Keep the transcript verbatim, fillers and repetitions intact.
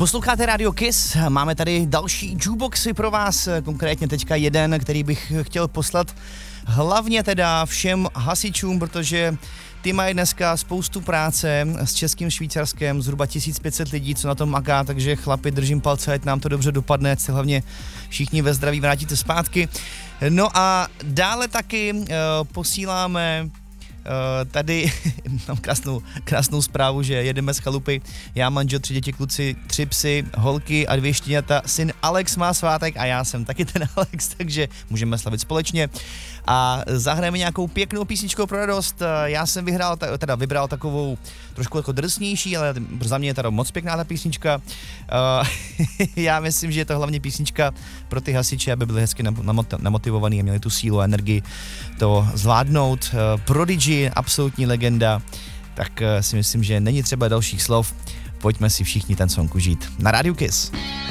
Posloucháte Radio Kiss, máme tady další jukeboxy pro vás, konkrétně teďka jeden, který bych chtěl poslat hlavně teda všem hasičům, protože ty mají dneska spoustu práce s Českým Švýcarskem, zhruba tisíc pět set lidí, co na tom maká, takže chlapi, držím palce, ať nám to dobře dopadne, ať se hlavně všichni ve zdraví vrátíte zpátky. No a dále taky uh, posíláme Uh, tady mám krásnou, krásnou zprávu, že jedeme z chalupy, já, manžel, tři děti, kluci, tři psy, holky a dvě štěňata. Syn Alex má svátek a já jsem taky ten Alex, takže můžeme slavit společně. A zahrajeme nějakou pěknou písničku pro radost. Já jsem vyhrál, teda vybral takovou trošku jako drsnější, ale za mě je teda moc pěkná ta písnička. Uh, já myslím, že je to hlavně písnička pro ty hasiče, aby byli hezky namotivovaní a měli tu sílu a energii to zvládnout. Uh, Prodigy, absolutní legenda, tak uh, si myslím, že není třeba dalších slov. Pojďme si všichni ten song užít. Na Rádiu Kiss.